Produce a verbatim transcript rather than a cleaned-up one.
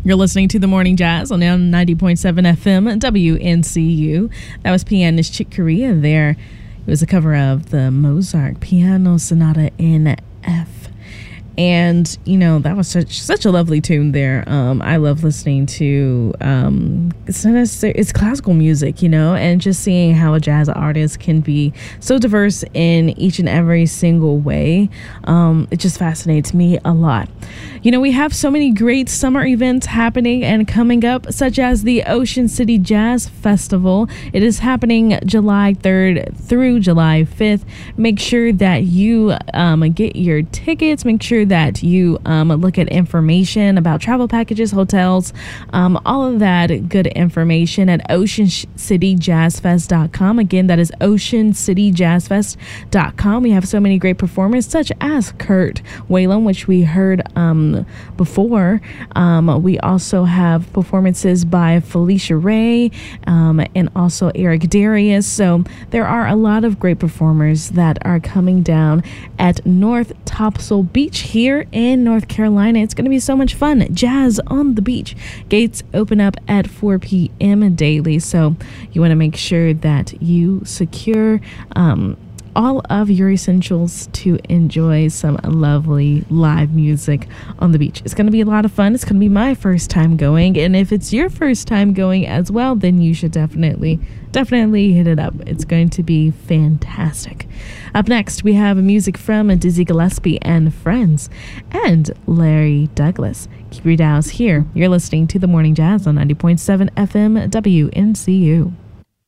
You're listening to The Morning Jazz on ninety point seven F M W N C U. That was pianist Chick Corea there. It was a cover of the Mozart Piano Sonata in F. And, you know, that was such such a lovely tune there. Um, I love listening to, um, it's, not necessarily, it's classical music, you know, and just seeing how a jazz artist can be so diverse in each and every single way. Um, it just fascinates me a lot. You know, we have so many great summer events happening and coming up, such as the Ocean City Jazz Festival. It is happening July third through July fifth. Make sure that you um, get your tickets. Make sure that you um, look at information about travel packages, hotels, um, all of that good information at ocean city jazz fest dot com. Again, that is ocean city jazz fest dot com. We have so many great performers such as Kurt Whalum, which we heard um, before. Um, we also have performances by Felicia Ray um, and also Eric Darius. So there are a lot of great performers that are coming down at North Topsail Beach here in North Carolina. It's going to be so much fun. Jazz on the beach. Gates open up at four p.m. daily, so you want to make sure that you secure um, all of your essentials to enjoy some lovely live music on the beach. It's going to be a lot of fun. It's going to be my first time going, and if it's your first time going as well, then you should definitely definitely hit it up. It's going to be fantastic. Up next, we have music from Dizzy Gillespie and Friends and Larry Douglas. Keep your dials here. You're listening to The Morning Jazz on ninety point seven F M W N C U.